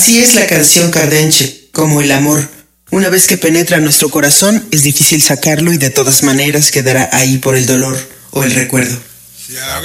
Así es la canción cardenche, como el amor. Una vez que penetra nuestro corazón, es difícil sacarlo y de todas maneras quedará ahí por el dolor o el recuerdo.